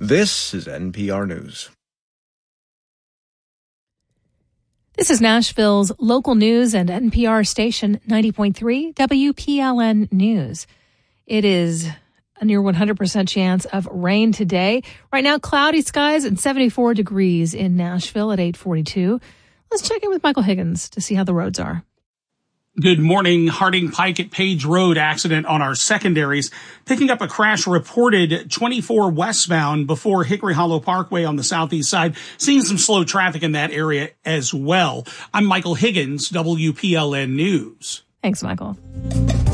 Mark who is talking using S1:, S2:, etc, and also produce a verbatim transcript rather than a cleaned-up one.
S1: This is N P R News.
S2: This is Nashville's local news and N P R station ninety point three W P L N News. It is a near one hundred percent chance of rain today. Right now, cloudy skies and seventy-four degrees in Nashville at eight forty-two. Let's check in with Michael Higgins to see how the roads are.
S3: Good morning. Harding Pike at Page Road accident on our secondaries. Picking up a crash reported twenty-four westbound before Hickory Hollow Parkway on the southeast side. Seeing some slow traffic in that area as well. I'm Michael Higgins, W P L N News.
S2: Thanks, Michael.